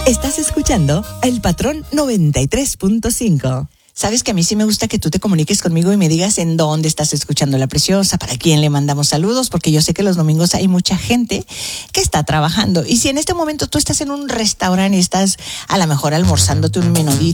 Estás escuchando El Patrón 93.5. Sabes que a mí sí me gusta que tú te comuniques conmigo y me digas en dónde estás escuchando La Preciosa, para quién le mandamos saludos, porque yo sé que los domingos hay mucha gente que está trabajando. Y si en este momento tú estás en un restaurante y estás a lo mejor almorzándote un menudito